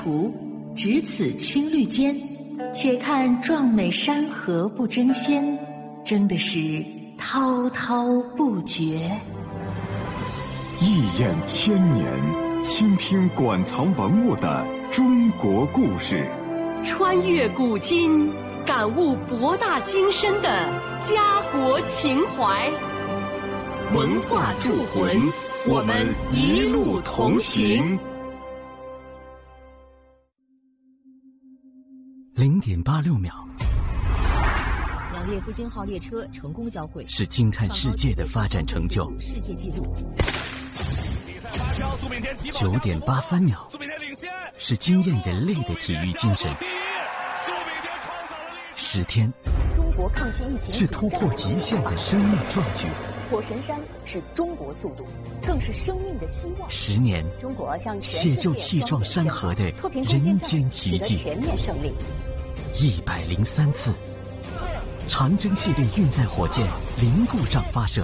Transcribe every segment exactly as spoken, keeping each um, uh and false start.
途，只此青绿间。且看壮美山河不争先，争的是滔滔不绝。 一眼千年，倾听馆藏文物的中国故事， 穿越古今，感悟博大精深的家国情怀。文化铸魂，我们一路同行。 零点八六秒， 两列复兴号列车成功交汇， 是惊叹世界的发展成就。 世界纪录。 九点八三秒，是惊艳人类的体育精神。十天， 中国抗击疫情是突破极限的生命壮举。 火神山是中国速度，更是生命的希望。 十年， 中国向写就气壮山河的人间奇迹。 全面胜利。 一百零三次，长征系列运载火箭零故障发射。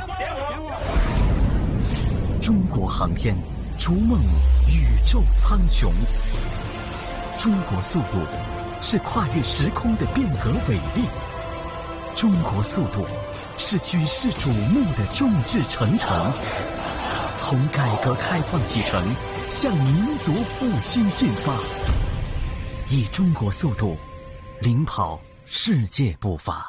中国航天逐梦宇宙苍穹。中国速度是跨越时空的变革伟力。中国速度是举世瞩目的众志成城。从改革开放启程，向民族复兴进发，以中国速度领跑世界步伐。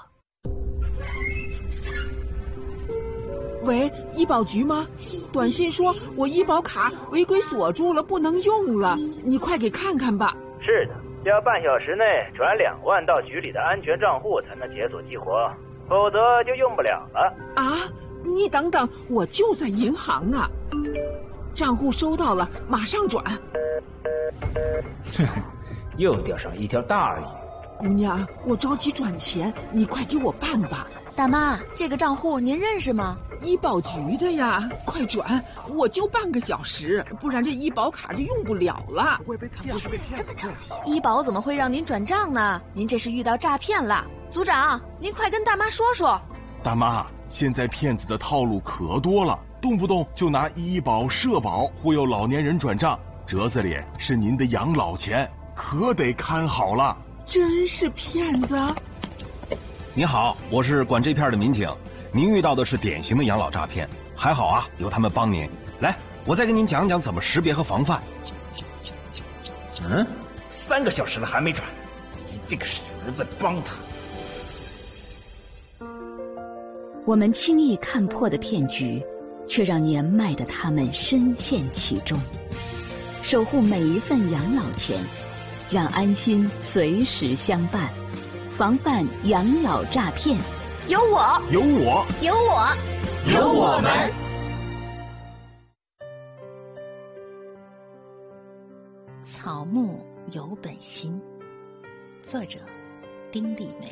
喂，医保局吗？短信说我医保卡违规锁住了，不能用了，你快给看看吧。 是的，要半小时内转两万到局里的安全账户才能解锁激活，否则就用不了了。 啊，你等等，我就在银行呢。账户收到了，马上转。 哼哼，又钓上一条大鱼。 姑娘，我着急转钱，你快给我办吧。 大妈，这个账户您认识吗？ 医保局的呀，快转！我就半个小时，不然这医保卡就用不了了。 会被骗，会被骗，这么着急？医保怎么会让您转账呢？您这是遇到诈骗了。组长，您快跟大妈说说。 大妈，现在骗子的套路可多了，动不动就拿医保、社保忽悠老年人转账，折子里是您的养老钱，可得看好了。 真是骗子！ 您好，我是管这片的民警，您遇到的是典型的养老诈骗，还好啊，有他们帮您。来，我再跟您讲讲怎么识别和防范。 嗯，三个小时了还没转，一定是有人在帮他。 我们轻易看破的骗局，却让年迈的他们深陷其中。守护每一份养老钱，让安心随时相伴。防范养老诈骗， 有我， 有我， 有我， 有我们。 草木有本心，作者丁立梅。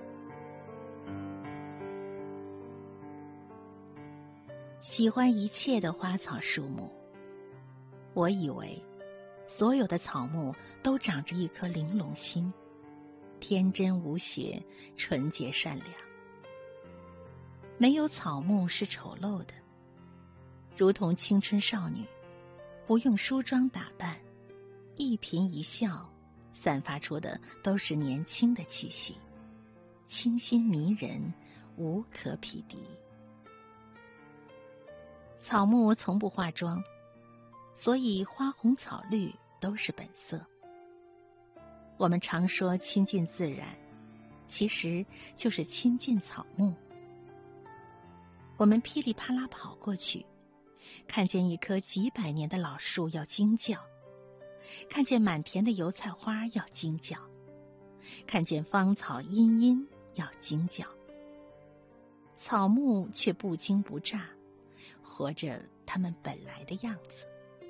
喜欢一切的花草树木，我以为所有的草木都长着一颗玲珑心。天真无邪，纯洁善良。没有草木是丑陋的，如同青春少女，不用梳妆打扮，一颦一笑散发出的都是年轻的气息，清新迷人，无可匹敌。草木从不化妆，所以花红草绿都是本色。我们常说亲近自然，其实就是亲近草木。我们噼里啪啦跑过去，看见一棵几百年的老树要惊叫，看见满田的油菜花要惊叫，看见芳草茵茵要惊叫。草木却不惊不乍，活着它们本来的样子。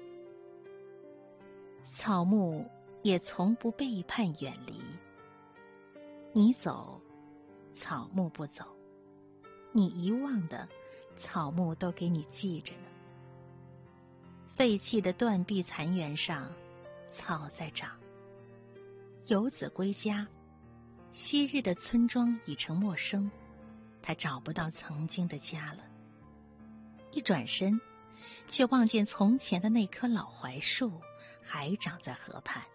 草木也从不背叛远离，你走，草木不走；你遗忘的，草木都给你记着呢。废弃的断壁残垣上，草在长。游子归家，昔日的村庄已成陌生，他找不到曾经的家了。一转身，却望见从前的那棵老槐树还长在河畔。